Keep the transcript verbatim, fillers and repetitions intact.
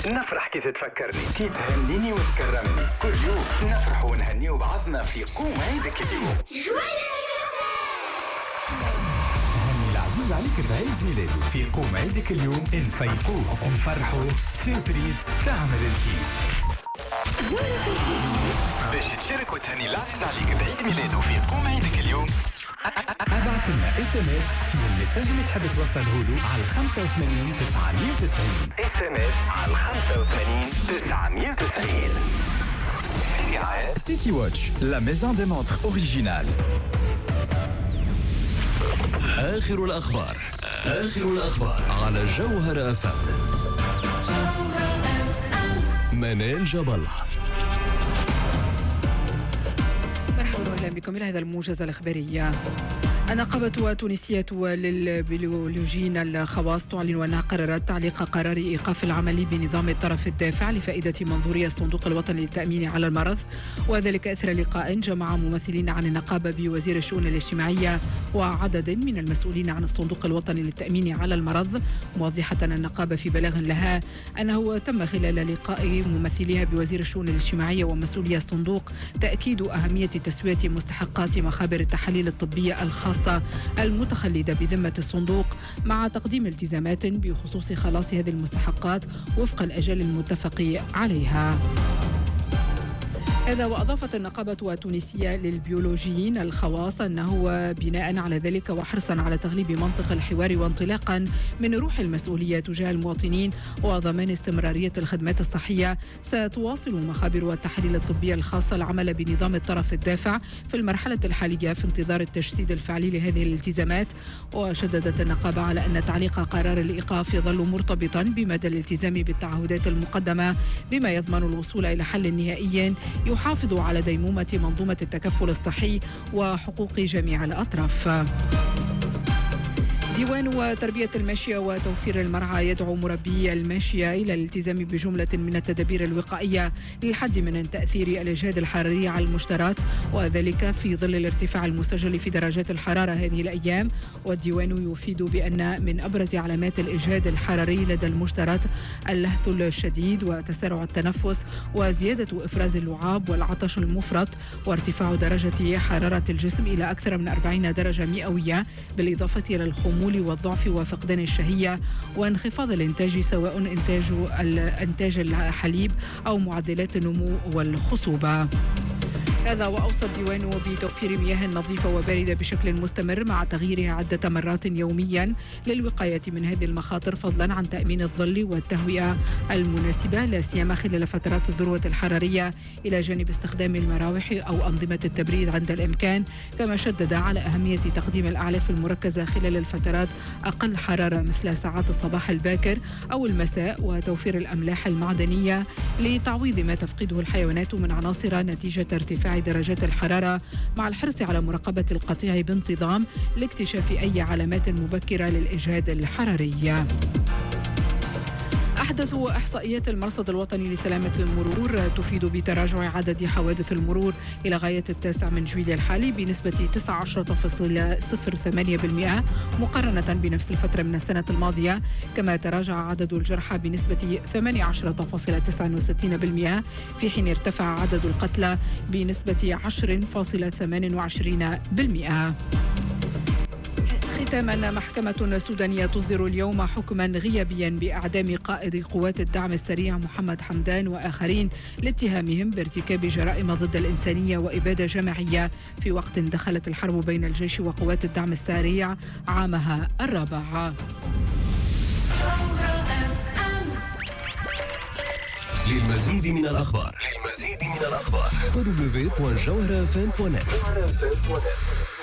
نفرح كي تتفكرني، كي تهنيني وتكرمني. كل يوم نفرح ونهني بعضنا في قوم عيدك اليوم. هني العزيز عليك بعيد ميلاده في قوم عيدك اليوم. نفيقوه ونفرحوا سيربريز تعمل الكيف. باش تشارك وتهني العزيز عليك بعيد ميلاده في قوم عيدك اليوم، ابعث لنا اس ام اس في المساج اللي تحب توصله له على خمسة وثمانين تسعمية وتسعين. اس ام اس على خمسة وثمانين تسعمية وتسعين. سيتي واتش، لا ميزون دي مونتر اوريجينال. آخر الأخبار آخر الأخبار على جوهر أف أم. منال جبل. مرحبا واهلا بكم الى هذا الموجز الاخباري. النقابة التونسية للبيولوجيين الخواص تعلن أنها قررت تعليق قرار إيقاف العمل بنظام الطرف الدافع لفائدة منظوري الصندوق الوطني للتأمين على المرض، وذلك إثر لقاء جمع ممثلين عن النقابة بوزير الشؤون الاجتماعية وعدد من المسؤولين عن الصندوق الوطني للتأمين على المرض، موضحة النقابة في بلاغ لها أنه تم خلال لقاء ممثليها بوزير الشؤون الاجتماعية ومسؤولي الصندوق تأكيد أهمية تسوية مستحقات مخابر التحاليل الطبية الخاصة المتخلدة بذمة الصندوق، مع تقديم التزامات بخصوص خلاص هذه المستحقات وفق الأجال المتفق عليها. هذا وأضافت النقابة التونسية للبيولوجيين الخواص أنه بناء على ذلك وحرصا على تغليب منطق الحوار وانطلاقا من روح المسؤولية تجاه المواطنين وضمان استمرارية الخدمات الصحية، ستواصل مخابر التحاليل الطبية الخاصة العمل بنظام الطرف الدافع في المرحلة الحالية في انتظار التجسيد الفعلي لهذه الالتزامات. وشددت النقابة على أن تعليق قرار الإيقاف يظل مرتبطا بمدى الالتزام بالتعهدات المقدمة بما يضمن الوصول إلى حل نهائي يحافظ على ديمومة منظومة التكفل الصحي وحقوق جميع الأطراف. ديوان وتربية الماشية وتوفير المرعى يدعو مربي الماشية إلى الالتزام بجملة من التدابير الوقائية للحد من تأثير الإجهاد الحراري على المشترات، وذلك في ظل الارتفاع المسجل في درجات الحرارة هذه الأيام. والديوان يفيد بأن من أبرز علامات الإجهاد الحراري لدى المشترات اللهث الشديد وتسارع التنفس وزيادة إفراز اللعاب والعطش المفرط وارتفاع درجة حرارة الجسم إلى أكثر من أربعين درجة مئوية، بالإضافة إلى الخمول والضعف وفقدان الشهية وانخفاض الإنتاج سواء إنتاج الإنتاج الحليب أو معدلات النمو والخصوبة. هذا وأوصى الديوان بتوفير مياه نظيفة وباردة بشكل مستمر مع تغييرها عدة مرات يوميا للوقاية من هذه المخاطر، فضلا عن تأمين الظل والتهوية المناسبة لا سيما خلال فترات الذروة الحرارية، إلى جانب استخدام المراوح أو أنظمة التبريد عند الإمكان. كما شدد على أهمية تقديم الأعلاف المركزة خلال الفترات أقل حرارة مثل ساعات الصباح الباكر أو المساء، وتوفير الأملاح المعدنية لتعويض ما تفقده الحيوانات من عناصر نتيجة ارتفاع درجات الحرارة، مع الحرص على مراقبة القطيع بانتظام لاكتشاف أي علامات مبكرة للإجهاد الحراري. أحدث إحصائيات المرصد الوطني لسلامة المرور تفيد بتراجع عدد حوادث المرور إلى غاية التاسع من جويلية الحالي بنسبة تسعة عشر فاصلة صفر ثمانية بالمئة مقارنة بنفس الفترة من السنة الماضية. كما تراجع عدد الجرحى بنسبة ثمانية عشر فاصلة تسعة وستين بالمئة، في حين ارتفع عدد القتلى بنسبة عشرة فاصلة ثمانية وعشرين بالمئة. ختاما، محكمة سودانية تصدر اليوم حكما غيابيا بإعدام قائد قوات الدعم السريع محمد حمدان وآخرين لاتهامهم بارتكاب جرائم ضد الإنسانية وإبادة جماعية في وقت دخلت الحرب بين الجيش وقوات الدعم السريع عامها الرابع. للمزيد من الأخبار للمزيد من الأخبار دبليو دبليو دوت جوهر اف ام دوت نت.